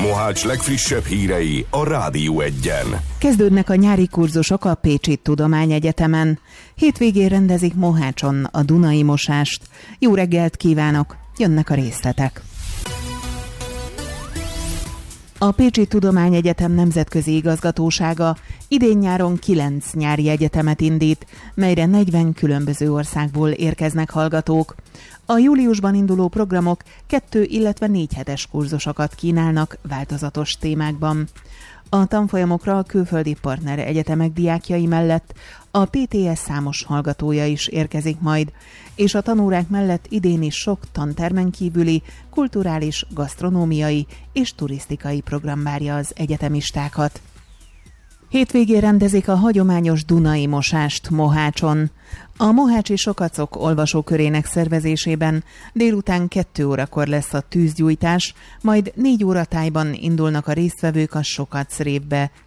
Mohács legfrissebb hírei a Rádió Egyen. Kezdődnek a nyári kurzusok a Pécsi Tudományegyetemen. Hétvégén rendezik Mohácson a Dunai mosást. Jó reggelt kívánok! Jönnek a részletek. A Pécsi Tudományegyetem nemzetközi igazgatósága idén-nyáron 9 nyári egyetemet indít, melyre 40 különböző országból érkeznek hallgatók. A júliusban induló programok 2, illetve 4 hetes kurzusokat kínálnak változatos témákban. A tanfolyamokra a külföldi partner egyetemek diákjai mellett a PTS számos hallgatója is érkezik majd, és a tanórák mellett idén is sok tantermen kívüli, kulturális, gasztronómiai és turisztikai program várja az egyetemistákat. Hétvégén rendezik a hagyományos Dunai mosást Mohácson. A mohácsi Sokacok olvasókörének szervezésében délután 2 órakor lesz a tűzgyújtás, majd 4 óra tájban indulnak a résztvevők a Sokac révbe